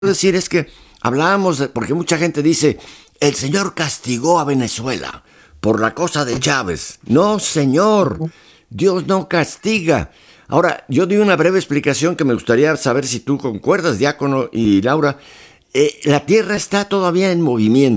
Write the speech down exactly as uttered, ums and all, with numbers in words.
decir es que hablábamos, de- porque mucha gente dice, el Señor castigó a Venezuela por la cosa de Chávez. No, Señor, Dios no castiga. Ahora, yo di una breve explicación que me gustaría saber si tú concuerdas, Diácono y Laura. Eh, la tierra está todavía en movimiento.